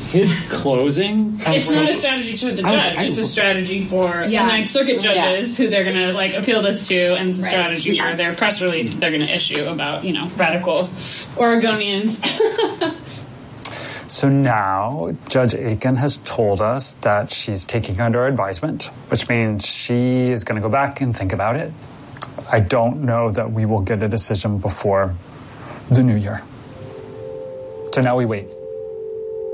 his closing. It's not a strategy to the judge. It's a strategy for the Ninth Circuit judges who they're going to like appeal this to, and it's a strategy for their press release they're going to issue about radical Oregonians. So now Judge Aiken has told us that she's taking under advisement, which means she is going to go back and think about it. I don't know that we will get a decision before the new year. So now we wait.